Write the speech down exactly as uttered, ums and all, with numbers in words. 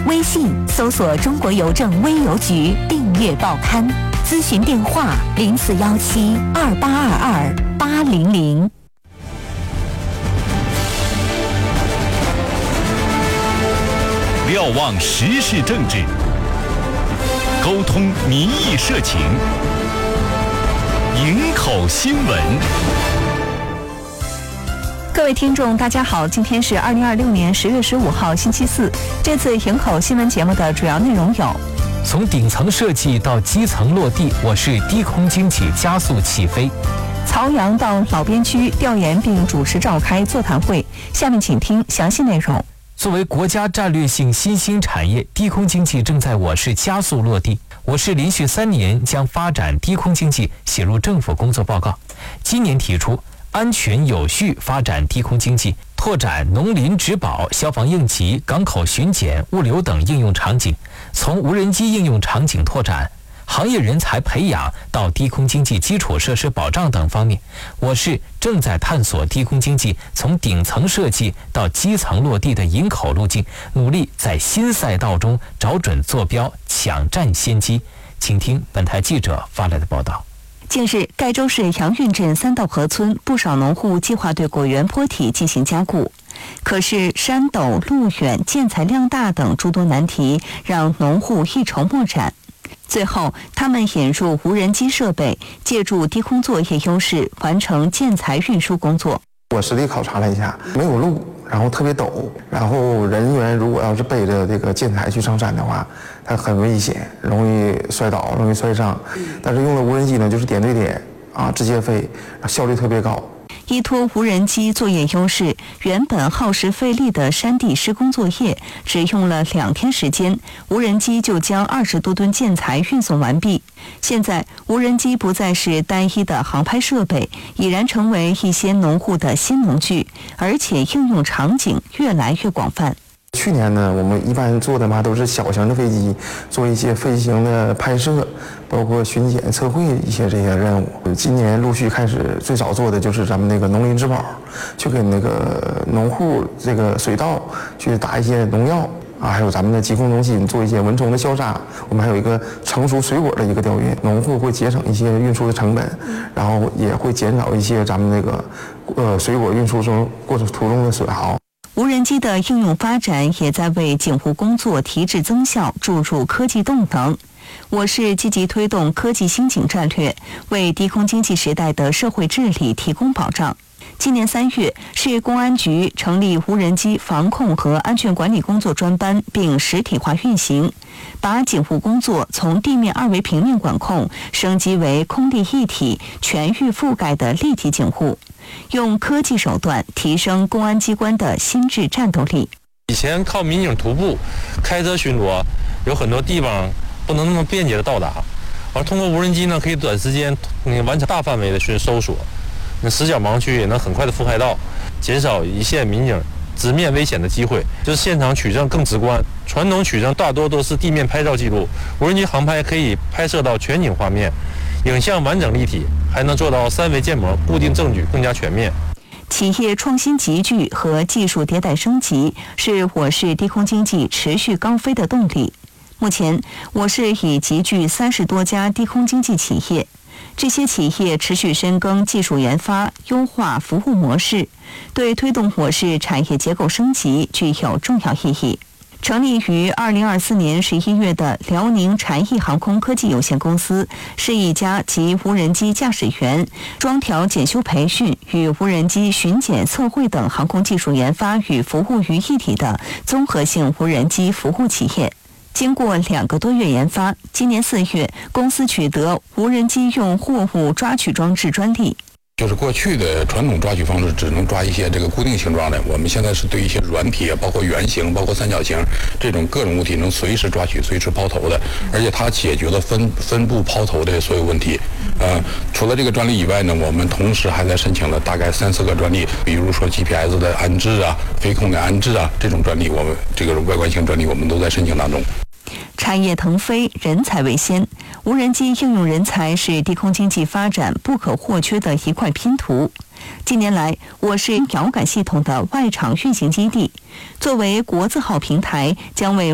微信搜索中国邮政微邮局订阅报刊，咨询电话零四幺七二八二二八零零。 瞭望时事政治，沟通民意社情，营口新闻。 各位听众大家好，今天是二零二六年十月十五号星期四。这次营口新闻节目的主要内容有： 从顶层设计到基层落地，我市低空经济加速起飞； 曹阳到老边区调研并主持召开座谈会。下面请听详细内容。 作为国家战略性新兴产业，低空经济正在我市加速落地。我市连续三年将发展低空经济写入政府工作报告。今年提出安全有序发展低空经济，拓展农林植保、消防应急、港口巡检、物流等应用场景，从无人机应用场景拓展行业人才培养到低空经济基础设施保障等方面，我市正在探索低空经济从顶层设计到基层落地的营口路径，努力在新赛道中找准坐标，抢占先机。请听本台记者发来的报道。 近日，盖州市杨运镇三道河村不少农户计划对果园坡体进行加固，可是山陡、路远、建材量大等诸多难题让农户一筹莫展。最后，他们引入无人机设备，借助低空作业优势，完成建材运输工作。 我实地考察了一下，没有路，然后特别陡，然后人员如果要是背着这个建材去上山的话，它很危险，容易摔倒，容易摔伤。但是用的无人机呢，就是点对点啊，直接飞，效率特别高。 依托无人机作业优势，原本耗时费力的山地施工作业，只用了两天时间，无人机就将二十多吨建材运送完毕。现在，无人机不再是单一的航拍设备，已然成为一些农户的新农具，而且应用场景越来越广泛。 去年呢，我们一般做的嘛都是小型的飞机，做一些飞行的拍摄，包括巡检、测绘一些这些任务。今年陆续开始，最早做的就是咱们那个农林植保，去给那个农户这个水稻去打一些农药啊，还有咱们的疾控中心做一些蚊虫的消杀。我们还有一个成熟水果的一个调运，农户会节省一些运输的成本，然后也会减少一些咱们那个呃水果运输中过程途中的损耗。 无人机的应用发展也在为警务工作提质增效注入科技动能。我市积极推动科技兴警战略，为低空经济时代的社会治理提供保障。今年三月，市公安局成立无人机防控和安全管理工作专班，并实体化运行，把警务工作从地面二维平面管控升级为空地一体、全域覆盖的立体警务，用科技手段提升公安机关的心智战斗力。 以前靠民警徒步、开车巡逻，有很多地方不能那么便捷的到达，而通过无人机呢，可以短时间完成大范围的巡搜索。那死角盲区也能很快的覆盖到，减少一线民警直面危险的机会，就是现场取证更直观。传统取证大多都是地面拍照记录，无人机航拍可以拍摄到全景画面，影像完整立体，还能做到三维建模，固定证据更加全面。 企业创新集聚和技术迭代升级是我市低空经济持续高飞的动力。目前，我市已集聚三十多家低空经济企业。这些企业持续深耕技术研发、优化服务模式，对推动我市产业结构升级具有重要意义。成立于二零二四年十一月的辽宁禅翼航空科技有限公司，是一家集无人机驾驶员、装调检修培训与无人机巡检测绘等航空技术研发与服务于一体的综合性无人机服务企业。经过两个多月研发，今年四月，公司取得无人机用货物抓取装置专利。 就是过去的传统抓取方式只能抓一些这个固定形状的，我们现在是对一些软体，包括圆形、包括三角形这种各种物体能随时抓取、随时抛投的，而且它解决了分分布抛投的所有问题。呃，除了这个专利以外呢，我们同时还在申请了大概三四个专利，比如说 G P S 的安置啊、飞控的安置啊这种专利，我们这个外观性专利我们都在申请当中。 产业腾飞，人才为先。无人机应用人才是低空经济发展不可或缺的一块拼图。近年来，我市遥感系统的外场运行基地，作为国字号平台，将为